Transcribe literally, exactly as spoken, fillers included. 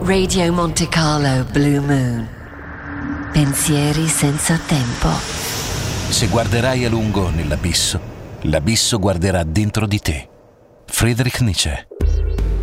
Radio Monte Carlo Blue Moon. Pensieri senza tempo. Se guarderai a lungo nell'abisso, l'abisso guarderà dentro di te. Friedrich Nietzsche.